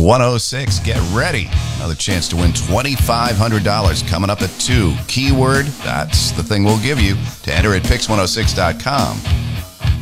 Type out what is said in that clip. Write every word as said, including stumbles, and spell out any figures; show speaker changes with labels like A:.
A: one oh six. Get ready. Another chance to win twenty-five hundred dollars coming up at two. Keyword, that's the thing we'll give you. To enter at pix one oh six dot com.